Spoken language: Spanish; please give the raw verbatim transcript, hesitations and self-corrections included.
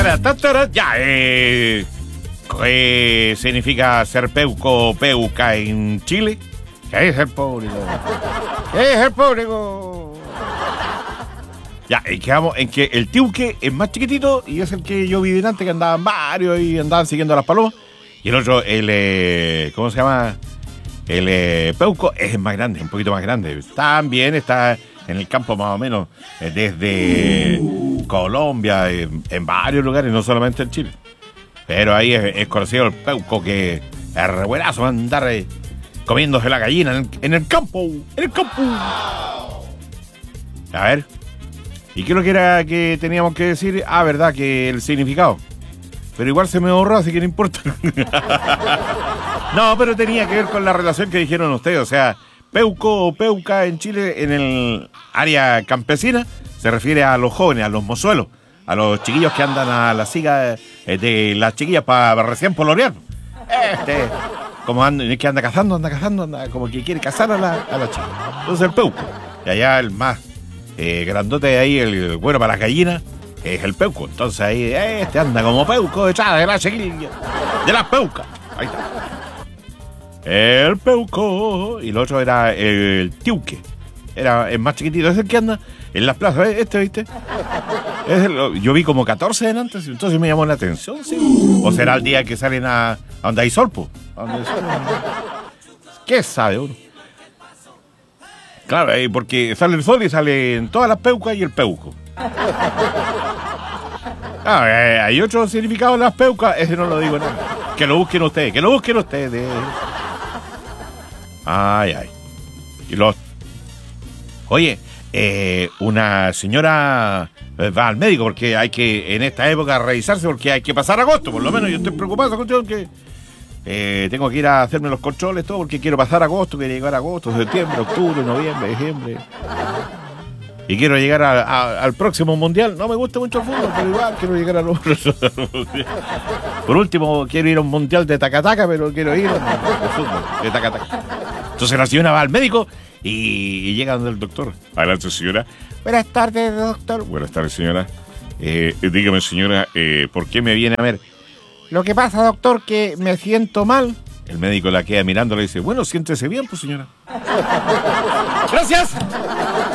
Ya, eh, ¿qué significa ser peuco peuca en Chile? ¿Qué es el público? ¿Qué es el público? Ya, y quedamos en que el tiuque es más chiquitito y es el que yo vi delante, que andaban varios y andaban siguiendo a las palomas. Y el otro, el, eh, ¿cómo se llama? El eh, peuco es más grande, un poquito más grande. También está en el campo más o menos, eh, desde Colombia, en, en varios lugares, no solamente en Chile. Pero ahí es, es conocido el peuco, que es re buenazo andar eh, comiéndose la gallina en, en el campo, en el campo. A ver, ¿y qué es lo que era que teníamos que decir? Ah, verdad, que el significado. Pero igual se me ahorró, así que no importa. No, pero tenía que ver con la relación que dijeron ustedes. O sea, peuco o peuca en Chile, en el área campesina, se refiere a los jóvenes, a los mozuelos, a los chiquillos que andan a la siga de las chiquillas para recién polorear. Este, como anda, es que anda cazando, anda cazando, anda como que quiere cazar a la, a la chica. Entonces el peuco. Y allá el más eh, grandote de ahí, el, el bueno para las gallinas, es el peuco. Entonces ahí, este anda como peuco detrás de la chiquilla, de las peucas. Ahí está. El peuco. Y el otro era el tiuque. Era el más chiquitito. Es el que anda en las plazas. Este, ¿viste? Es el, yo vi como catorce delante, entonces me llamó la atención, ¿sí? O será el día que salen a, a donde hay sol, po. A donde hay sol. ¿Qué sabe uno? Claro, eh, porque sale el sol y salen todas las peucas y el peuco. Ah, eh, hay otro significado de las peucas, ese no lo digo nada. Que lo busquen ustedes, que lo busquen ustedes. Ay, ay. Y los... Oye, eh, una señora va al médico porque hay que, en esta época, revisarse porque hay que pasar agosto. Por lo menos yo estoy preocupado esa cuestión, que eh, tengo que ir a hacerme los controles, todo, porque quiero pasar agosto, quiero llegar a agosto, septiembre, octubre, noviembre, diciembre. Y quiero llegar a, a, al próximo mundial. No me gusta mucho el fútbol, pero igual quiero llegar al otro. Por último, quiero ir a un mundial de tacataca, pero quiero ir al fútbol de tacataca. Entonces la señora va al médico y, y llega donde el doctor. Adelante, señora. Buenas tardes, doctor. Buenas tardes, señora. Eh, dígame, señora, eh, ¿por qué me viene a ver? Lo que pasa, doctor, que me siento mal. El médico la queda mirando y le dice, bueno, siéntese bien, pues, señora. ¡Gracias!